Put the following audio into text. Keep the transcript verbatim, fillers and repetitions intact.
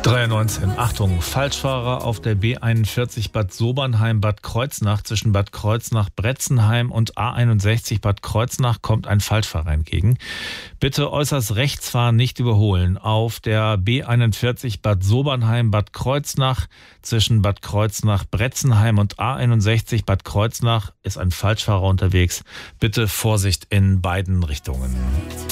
drei Uhr neunzehn. Achtung, Falschfahrer auf der B einundvierzig Bad Sobernheim-Bad Kreuznach. Zwischen Bad Kreuznach-Bretzenheim und A einundsechzig Bad Kreuznach kommt ein Falschfahrer entgegen. Bitte äußerst rechts fahren, nicht überholen. Auf der B einundvierzig Bad Sobernheim-Bad Kreuznach zwischen Bad Kreuznach-Bretzenheim und A einundsechzig Bad Kreuznach ist ein Falschfahrer unterwegs. Bitte Vorsicht in beiden Richtungen.